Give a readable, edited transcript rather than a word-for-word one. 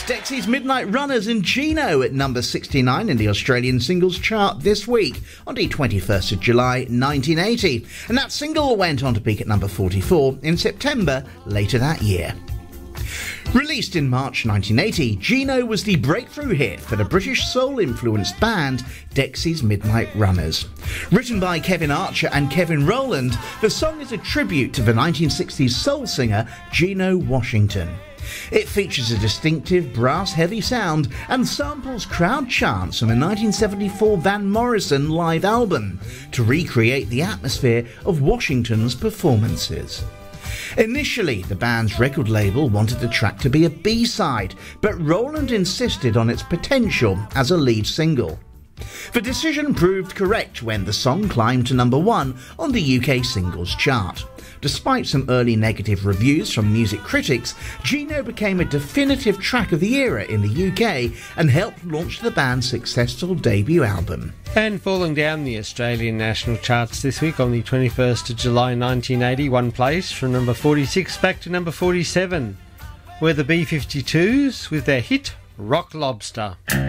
Dexy's Midnight Runners and Gino at number 69 in the Australian singles chart this week on the 21st of July 1980. And that single went on to peak at number 44 in September later that year. Released in March 1980, Gino was the breakthrough hit for the British soul-influenced band Dexy's Midnight Runners. Written by Kevin Archer and Kevin Rowland, the song is a tribute to the 1960s soul singer Gino Washington. It features a distinctive brass-heavy sound and samples crowd chants from the 1974 Van Morrison live album to recreate the atmosphere of Washington's performances. Initially, the band's record label wanted the track to be a B-side, but Rowland insisted on its potential as a lead single. The decision proved correct when the song climbed to number 1 on the UK singles chart. Despite some early negative reviews from music critics, Gino became a definitive track of the era in the UK and helped launch the band's successful debut album. And falling down the Australian national charts this week on the 21st of July 1980, one place from number 46 back to number 47, were the B-52s with their hit Rock Lobster.